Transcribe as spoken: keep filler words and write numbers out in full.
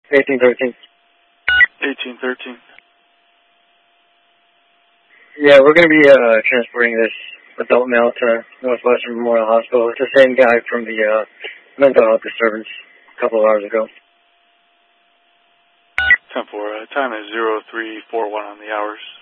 eighteen thirteen. eighteen thirteen. Yeah, we're going to be uh, transporting this adult male to Northwestern Memorial Hospital. It's the same guy from the uh, mental health disturbance a couple of hours ago. ten four, uh, time is zero three four one on the hours.